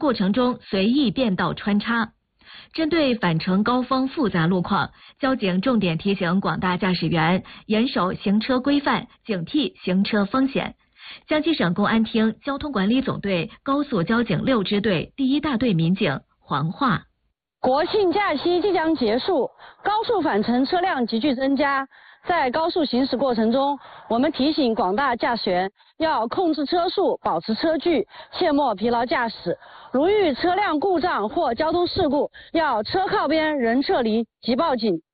过程中随意变道穿插。针对返程高峰复杂路况，交警重点提醒广大驾驶员严守行车规范，警惕行车风险。江西省公安厅交通管理总队高速交警6支队第1大队民警黄化。 国庆假期即将结束，高速返程车辆急剧增加。在高速行驶过程中，我们提醒广大驾驶员要控制车速，保持车距，切莫疲劳驾驶。如遇车辆故障或交通事故，要车靠边，人撤离，即报警。